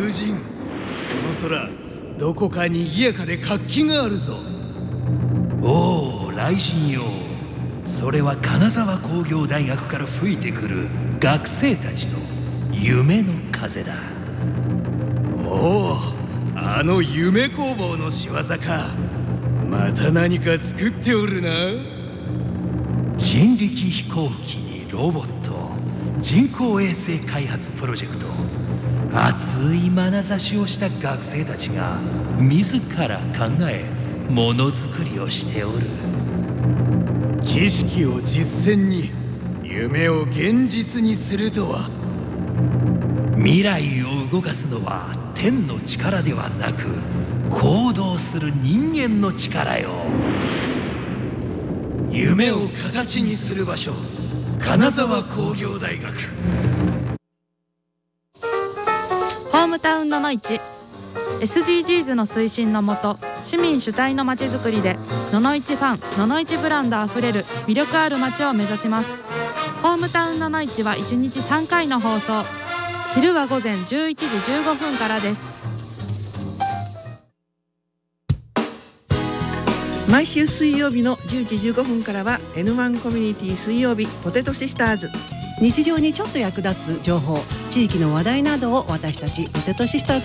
友人、この空どこか賑やかで活気があるぞ。 おお、雷神よ。それは金沢工業大学から吹いてくる学生たちの夢の風だ。 おお、あの夢工房の仕業か。また何か作っておるな。 人力飛行機にロボット、人工衛星開発プロジェクト、熱い眼差しをした学生たちが自ら考えものづくりをしておる。 知識を実践に、夢を現実にするとは。 未来を動かすのは天の力ではなく、行動する人間の力よ。夢を形にする場所、金沢工業大学。 ホームタウンののいち SDGs の推進のもと、市民主体のまちづくりでののいちファン、ののいちブランドあふれる魅力ある街を目指します。ホームタウンののいちは1日3回の放送。昼は午前11時15分からです。 毎週水曜日の10時15分からは N1 コミュニティ水曜日ポテトシスターズ。 日常にちょっと役立つ情報、地域の話題などを私たちポテトシスターズ